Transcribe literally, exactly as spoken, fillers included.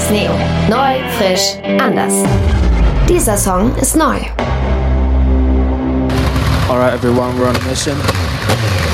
Neo. Neu, frisch, anders. Dieser Song ist neu. Alright everyone, we're on a mission.